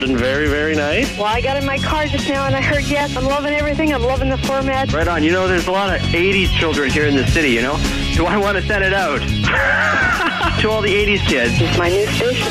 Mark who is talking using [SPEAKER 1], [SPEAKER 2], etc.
[SPEAKER 1] Very, very nice.
[SPEAKER 2] Well, I got in my car just now and I heard yes. I'm loving everything. I'm loving the format.
[SPEAKER 1] Right on. You know, there's a lot of 80s children here in the city, you know? Do I want to send it out? To all the 80s kids.
[SPEAKER 2] It's my new station.